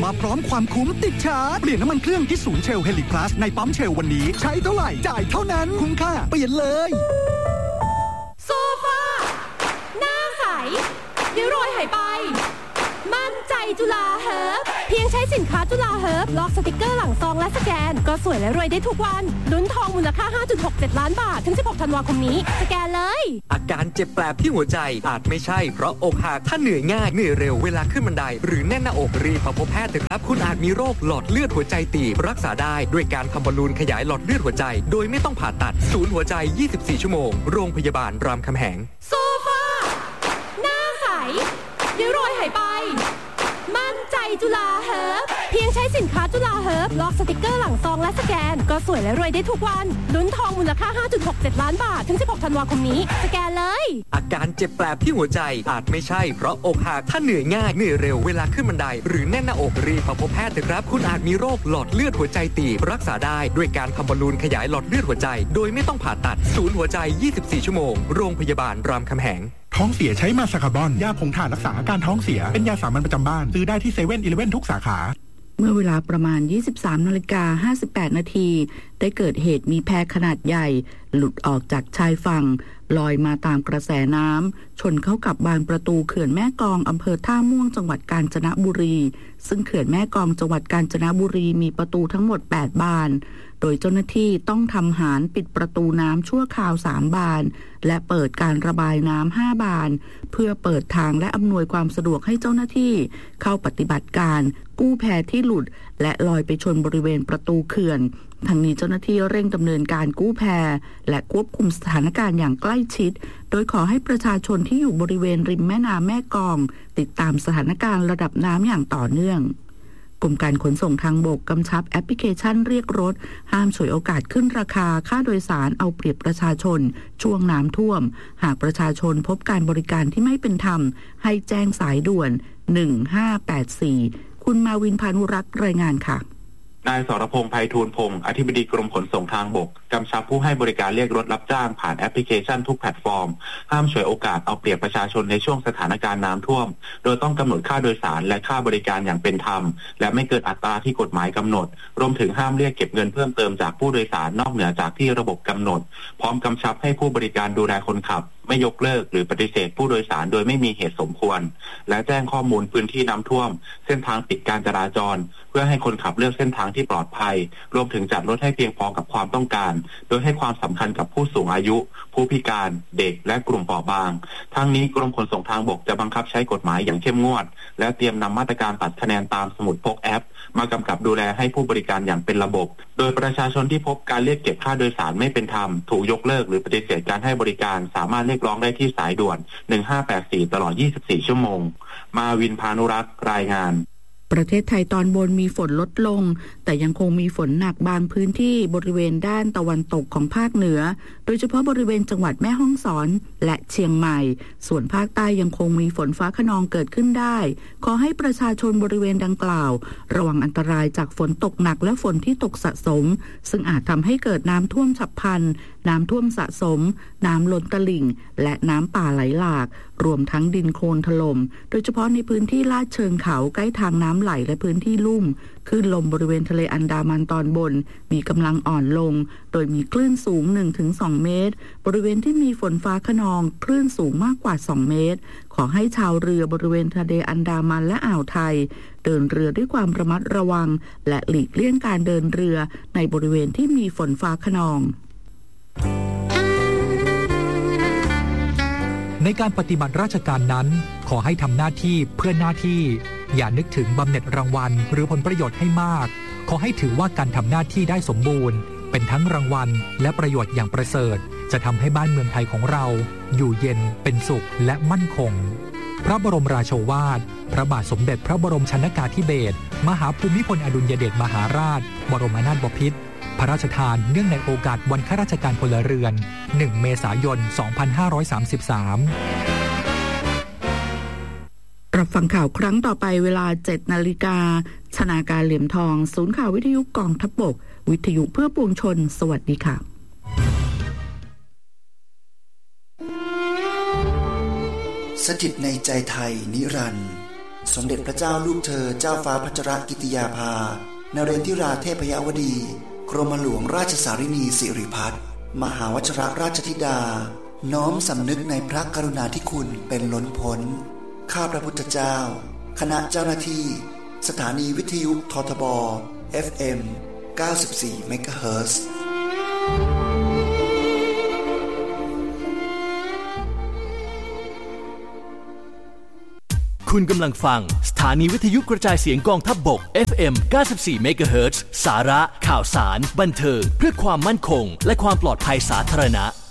มาพร้อมความคุ้มติดชาร์จเปลี่ยนน้ำมันเครื่องที่ศูนย์เชลเฮลิพลัสในปั๊มเชลวันนี้ใช้เท่าไหร่จ่ายเท่านั้นคุ้มค่าเปลี่ยนเลยโซฟาหน้าใสริ้วรอยหายไปมั่นใจจุฬาเฮิร์บเพียงใช้สินค้าจุฬาเฮิร์บลอกสติกเกอร์หลังซองและสแกนก็สวยและรวยได้ทุกวันลุ้นทองมูลค่า 5.67 ล้านบาทถึง16ธันวาคมนี้สแกนเลยอาการเจ็บแปลบที่หัวใจอาจไม่ใช่เพราะอกหักถ้าเหนื่อยง่ายเหนื่อยเร็วเวลาขึ้นบันไดหรือแน่นหน้าอกรีบมาพบแพทย์เถอะครับคุณอาจมีโรคหลอดเลือดหัวใจตีบรักษาได้ด้วยการทำบอลลูนขยายหลอดเลือดหัวใจโดยไม่ต้องผ่าตัดศูนย์หัวใจ24ชั่วโมงโรงพยาบาลรามคำแหงโซฟาหน้าใสริ้วรอยหายไปมั่นใจจุฬาเฮิร์บเพียงใช้สินค้าจุฬาเฮิร์บลอกสติกเกอร์หลังซองและสแกนก็สวยและรวยได้ทุกวันลุ้นทองมูลค่า 5.67 ล้านบาทถึง16ธันวาคมนี้สแกนเลยอาการเจ็บแปลบที่หัวใจอาจไม่ใช่เพราะอกหักถ้าเหนื่อยง่ายเหนื่อยเร็วเวลาขึ้นบันไดหรือแน่นหน้าอกรีบมาพบแพทย์เถอะครับคุณอาจมีโรคหลอดเลือดหัวใจตีบรักษาได้ด้วยการทำบอลลูนขยายหลอดเลือดหัวใจโดยไม่ต้องผ่าตัดศูนย์หัวใจ24ชั่วโมงโรงพยาบาลรามคำแหงท้องเสียใช้มาซาคาบอนยาผงถ่านรักษาอาการท้องเสียเป็นยาสามัญประจำบ้านซื้อได้ที่7-Eleven ทุกสาขาเมื่อเวลาประมาณ 23:58 นาทีได้เกิดเหตุมีแพขนาดใหญ่หลุดออกจากชายฝั่งลอยมาตามกระแสน้ำชนเข้ากับบานประตูเขื่อนแม่กลองอำเภอท่าม่วงจังหวัดกาญจนบุรีซึ่งเขื่อนแม่กลองจังหวัดกาญจนบุรีมีประตูทั้งหมด8บานโดยเจ้าหน้าที่ต้องทำหารปิดประตูน้ำชั่วคราว3บานและเปิดการระบายน้ำ5บานเพื่อเปิดทางและอำนวยความสะดวกให้เจ้าหน้าที่เข้าปฏิบัติการกู้แพที่หลุดและลอยไปชนบริเวณประตูเขื่อนทั้งนี้เจ้าหน้าที่เร่งดำเนินการกู้แพและควบคุมสถานการณ์อย่างใกล้ชิดโดยขอให้ประชาชนที่อยู่บริเวณริมแม่น้ำแม่กลองติดตามสถานการณ์ระดับน้ำอย่างต่อเนื่องกรมการขนส่งทางบกกำชับแอปพลิเคชันเรียกรถห้ามฉวยโอกาสขึ้นราคาค่าโดยสารเอาเปรียบประชาชนช่วงน้ำท่วมหากประชาชนพบการบริการที่ไม่เป็นธรรมให้แจ้งสายด่วน1584คุณมาวินพานุรักษ์รายงานค่ะนายสรพงษ์ไพฑูรย์พงศ์อธิบดีกรมขนส่งทางบกกำชับผู้ให้บริการเรียกรถรับจ้างผ่านแอปพลิเคชันทุกแพลตฟอร์มห้ามฉวยโอกาสเอาเปรียบประชาชนในช่วงสถานการณ์น้ำท่วมโดยต้องกำหนดค่าโดยสารและค่าบริการอย่างเป็นธรรมและไม่เกินอัตราที่กฎหมายกำหนดรวมถึงห้ามเรียกเก็บเงินเพิ่มเติมจากผู้โดยสารนอกเหนือจากที่ระบบกำหนดพร้อมกำชับให้ผู้บริการดูแลคนขับไม่ยกเลิกหรือปฏิเสธผู้โดยสารโดยไม่มีเหตุสมควรและแจ้งข้อมูลพื้นที่น้ำท่วมเส้นทางปิดการจราจรเพื่อให้คนขับเลือกเส้นทางที่ปลอดภัยรวมถึงจัดรถให้เพียงพอกับความต้องการโดยให้ความสำคัญกับผู้สูงอายุผู้พิการเด็กและกลุ่มเปราะบางทั้งนี้กรมขนส่งทางบกจะบังคับใช้กฎหมายอย่างเข้มงวดและเตรียมนำมาตรการตัดคะแนนตามสมุดพกแอปมากำกับดูแลให้ผู้บริการอย่างเป็นระบบโดยประชาชนที่พบการเรียกเก็บค่าโดยสารไม่เป็นธรรมถูกยกเลิกหรือปฏิเสธการให้บริการสามารถเรียกร้องได้ที่สายด่วน1584ตลอด24ชั่วโมงมาวินพานุรักษ์รายงานประเทศไทยตอนบนมีฝนลดลงแต่ยังคงมีฝนหนักบางพื้นที่บริเวณด้านตะวันตกของภาคเหนือโดยเฉพาะบริเวณจังหวัดแม่ฮ่องสอนและเชียงใหม่ส่วนภาคใต้ยังคงมีฝนฟ้าคะนองเกิดขึ้นได้ขอให้ประชาชนบริเวณดังกล่าวระวังอันตรายจากฝนตกหนักและฝนที่ตกสะสมซึ่งอาจทำให้เกิดน้ำท่วมฉับพลันน้ำท่วมสะสมน้ำล้นตลิ่งและน้ำป่าไหลหลากรวมทั้งดินโคลนถล่มโดยเฉพาะในพื้นที่ลาดเชิงเขาใกล้ทางน้ำไหลและพื้นที่ลุ่มคลื่นลมบริเวณทะเลอันดามันตอนบนมีกำลังอ่อนลงโดยมีคลื่นสูง 1-2 เมตรบริเวณที่มีฝนฟ้าคะนองคลื่นสูงมากกว่า2เมตรขอให้ชาวเรือบริเวณทะเลอันดามันและอ่าวไทยเดินเรือด้วยความระมัดระวังและหลีกเลี่ยงการเดินเรือในบริเวณที่มีฝนฟ้าคะนองในการปฏิบัติราชการนั้นขอให้ทำหน้าที่เพื่อหน้าที่อย่านึกถึงบำเหน็จรางวัลหรือผลประโยชน์ให้มากขอให้ถือว่าการทำหน้าที่ได้สมบูรณ์เป็นทั้งรางวัลและประโยชน์อย่างประเสริฐจะทำให้บ้านเมืองไทยของเราอยู่เย็นเป็นสุขและมั่นคงพระบรมราโชวาทพระบาทสมเด็จพระบรมชนกาธิเบศรมหาภูมิพลอดุลยเดชมหาราชบรมนาถบพิตรพระราชทานเนื่องในโอกาสวันข้าราชการพลเรือน1เมษายน2533 รับฟังข่าวครั้งต่อไปเวลา 7 นาฬิกาชนาการเหลี่ยมทองศูนย์ข่าววิทยุกองทัพบกวิทยุเพื่อปวงชนสวัสดีค่ะสถิตในใจไทยนิรันดร์สมเด็จพระเจ้าลูกเธอเจ้าฟ้าพัชรกิติยาภานเรนทิราเทพยวดีกรมหลวงราชสารินีสิริพัฒน์มหาวชิรราชธิดาน้อมสำนึกในพระกรุณาธิคุณเป็นล้นพ้นข้าพระพุทธเจ้าคณะเจ้าหน้าที่สถานีวิทยุททบ FM 94 เมกะเฮิรตซ์คุณกำลังฟังสถานีวิทยุกระจายเสียงกองทัพบก FM 94 เมกะเฮิรตซ์สาระข่าวสารบันเทิงเพื่อความมั่นคงและความปลอดภัยสาธารณะ